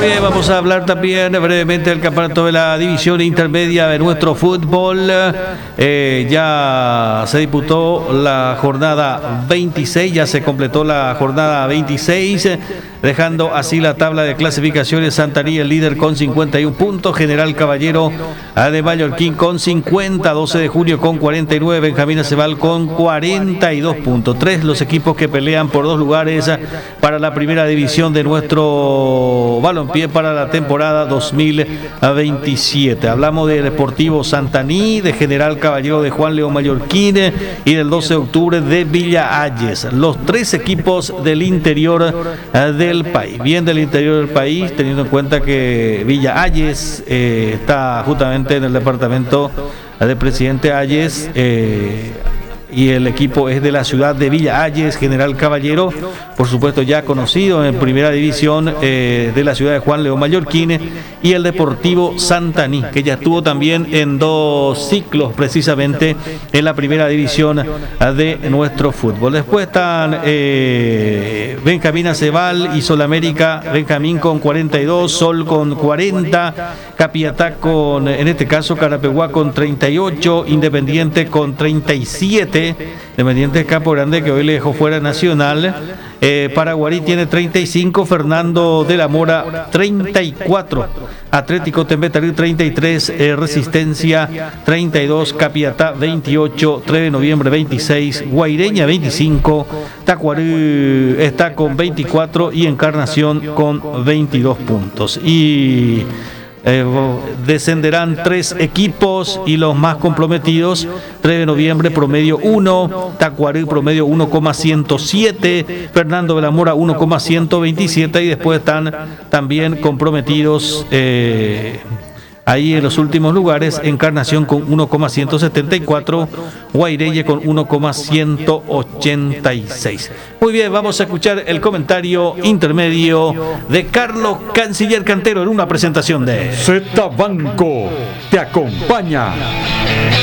bien, vamos a hablar también brevemente del campeonato de la división intermedia de nuestro fútbol. Ya se disputó la jornada 26, ya se completó la jornada 26, dejando así la tabla de clasificaciones. Santaní el líder con 51 puntos, General Caballero de Mallorquín con 50, 12 de julio con 49, Benjamín Aceval con 42 puntos. Tres los equipos que pelean por dos lugares para la primera división de nuestro balompié para la temporada 2027. Hablamos de Deportivo Santaní, de General Caballero de Juan León Mallorquín y del 12 de octubre de Villa Ayes. Los tres equipos del interior del país. Bien del interior del país, teniendo en cuenta que Villa Ayes está justamente en el departamento de Presidente Ayes. Y el equipo es de la ciudad de Villa Ayes, General Caballero, por supuesto ya conocido en primera división de la ciudad de Juan León Mallorquín, y el Deportivo Santaní, que ya estuvo también en dos ciclos precisamente en la primera división de nuestro fútbol. Después están Benjamín Aceval y Sol América, Benjamín con 42, Sol con 40, Capiatá con, en este caso, Carapeguá con 38, Independiente con 37, Independiente de Campo Grande, que hoy le dejó fuera Nacional. Paraguarí tiene 35, Fernando de la Mora 34, Atlético Tembetarí 33, Resistencia 32, Capiatá 28, 3 de noviembre 26, Guaireña 25, Tacuarí está con 24 y Encarnación con 22 puntos. Y descenderán tres equipos y los más comprometidos: 3 de noviembre promedio 1, Tacuarí promedio 1,107, Fernando de la Mora 1,127, y después están también comprometidos ahí en los últimos lugares: Encarnación con 1,174, Guaireye con 1,186. Muy bien, vamos a escuchar el comentario intermedio de Carlos Canciller Cantero en una presentación de Z Banco te acompaña.